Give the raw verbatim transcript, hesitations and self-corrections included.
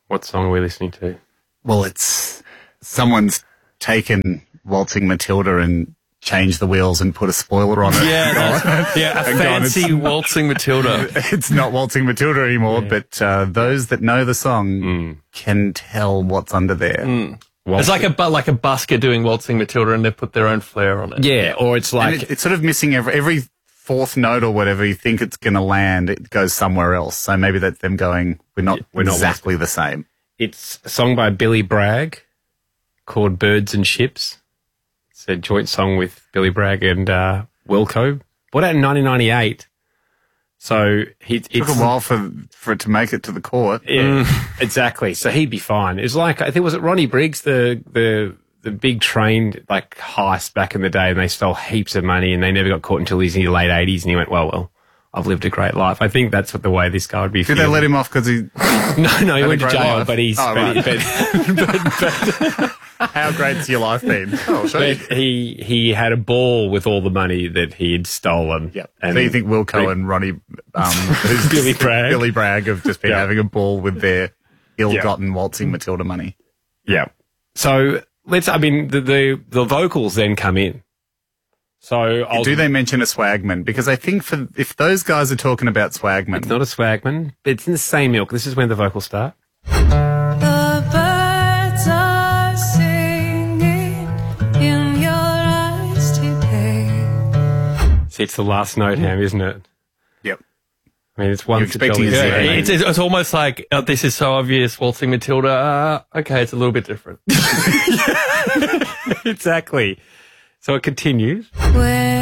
What song are we listening to? Well, it's someone's taken Waltzing Matilda and changed the wheels and put a spoiler on it. Yeah, that's, yeah, a And gone, fancy it's- Waltzing Matilda. It's not Waltzing Matilda anymore, Yeah. but uh, those that know the song Mm. can tell what's under there. Mm. It's like a bu- like a busker doing Waltzing Matilda, and they've put their own flair on it. Yeah, or it's And like it, it's sort of missing every, every fourth note or whatever you think it's going to land, it goes somewhere else. So maybe that's them going, we're not we're not exactly the same. it's a song by Billy Bragg called Birds and Ships. It's a joint song with Billy Bragg and uh, Wilco. Bought out in nineteen ninety-eight. So he It took a while for for it to make it to the court. Yeah, exactly. So he'd be fine. It was like, I think, was it Ronnie Briggs, the the the big train like heist back in the day, and they stole heaps of money, and they never got caught until he's in the late eighties, and he went, well, well, I've lived a great life. I think that's what the way this guy would be. Did they feeling. let him off because he... No, no, he had a went to great jail, life? but he's Oh, but, right. but, but, but, How great's your life been? Oh, show but he he had a ball with all the money that he had stolen. Yeah. And So you think Wilco and Ronnie, um, who's Billy Bragg. Billy Bragg have just been Yeah. having a ball with their ill-gotten Waltzing Matilda money? Yeah. So let's. I mean, the the, the vocals then come in. So I'll, Do they mention a swagman? Because I think for if those guys are talking about swagman, It's not a swagman, but it's in the same ilk. This is when the vocals start. The birds are singing in your eyes today. See, it's the last note, Ham, isn't it? Yep. I mean, it's one You're for expecting Jolly a Good. zero. It's, it's, it's almost like, oh, this is so obvious, Waltzing Matilda. Uh, okay, it's a little bit different. Exactly. So it continues. Where